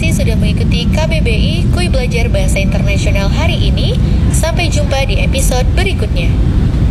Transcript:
kasih sudah mengikuti KBBI Kuy Belajar Bahasa Internasional hari ini. Sampai jumpa di episode berikutnya.